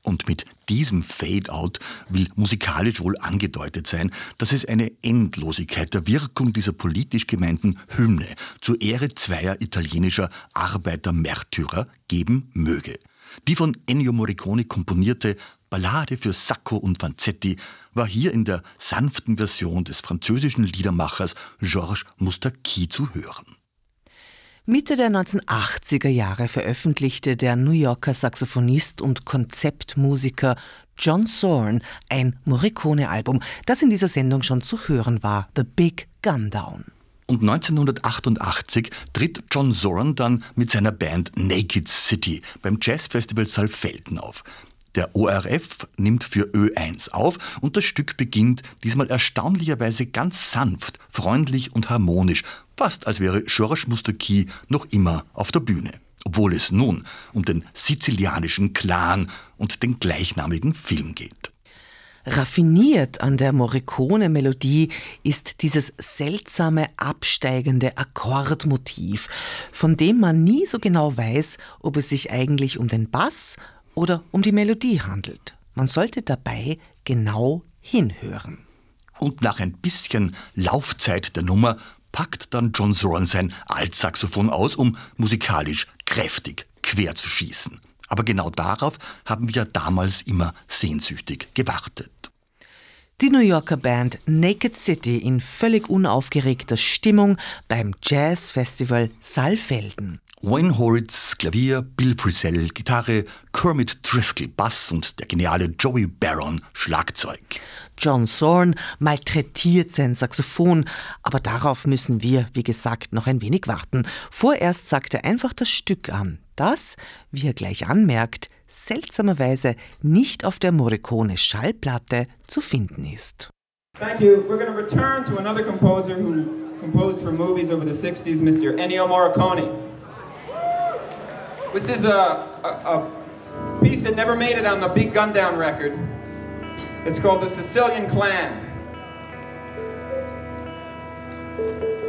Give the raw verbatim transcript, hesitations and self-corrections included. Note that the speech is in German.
Und mit diesem Fade-out will musikalisch wohl angedeutet sein, dass es eine Endlosigkeit der Wirkung dieser politisch gemeinten Hymne zur Ehre zweier italienischer Arbeiter-Märtyrer geben möge. Die von Ennio Morricone komponierte Ballade für Sacco und Vanzetti war hier in der sanften Version des französischen Liedermachers Georges Moustaki zu hören. Mitte der neunzehnhundertachtziger Jahre veröffentlichte der New Yorker Saxophonist und Konzeptmusiker John Zorn ein Morricone-Album, das in dieser Sendung schon zu hören war, The Big Gun Down. Und neunzehnhundertachtundachtzig tritt John Zorn dann mit seiner Band Naked City beim Jazzfestival Saalfelden auf. Der O R F nimmt für Ö eins auf und das Stück beginnt diesmal erstaunlicherweise ganz sanft, freundlich und harmonisch, fast als wäre Georges Moustaki noch immer auf der Bühne. Obwohl es nun um den sizilianischen Clan und den gleichnamigen Film geht. Raffiniert an der Morricone-Melodie ist dieses seltsame, absteigende Akkordmotiv, von dem man nie so genau weiß, ob es sich eigentlich um den Bass oder um die Melodie handelt. Man sollte dabei genau hinhören. Und nach ein bisschen Laufzeit der Nummer packt dann John Zorn sein Altsaxophon aus, um musikalisch kräftig quer zu schießen. Aber genau darauf haben wir damals immer sehnsüchtig gewartet. Die New Yorker Band Naked City in völlig unaufgeregter Stimmung beim Jazzfestival Saalfelden. Wayne Horitz Klavier, Bill Frisell Gitarre, Kermit Driscoll Bass und der geniale Joey Barron Schlagzeug. John Zorn malträtiert sein Saxophon, aber darauf müssen wir, wie gesagt, noch ein wenig warten. Vorerst sagt er einfach das Stück an, das, wie er gleich anmerkt, seltsamerweise nicht auf der Morricone-Schallplatte zu finden ist. Thank you. We're going to return to another composer who composed for movies over the sixties, Mister Ennio Morricone. This is a, a, a piece that never made it on the Big Gun Down record. It's called The Sicilian Clan.